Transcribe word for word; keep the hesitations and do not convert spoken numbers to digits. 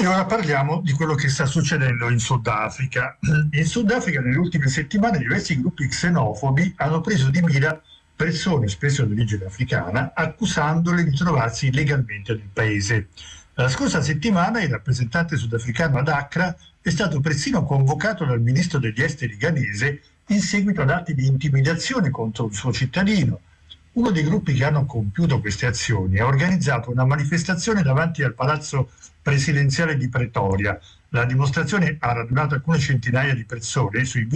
E ora parliamo di quello che sta succedendo in Sudafrica. In Sudafrica nelle ultime settimane diversi gruppi xenofobi hanno preso di mira persone, spesso di origine africana, accusandole di trovarsi illegalmente nel paese. La scorsa settimana il rappresentante sudafricano ad Accra è stato persino convocato dal ministro degli esteri ghanese in seguito ad atti di intimidazione contro un suo cittadino. Uno dei gruppi che hanno compiuto queste azioni ha organizzato una manifestazione davanti al palazzo presidenziale di Pretoria. La dimostrazione ha radunato alcune centinaia di persone sui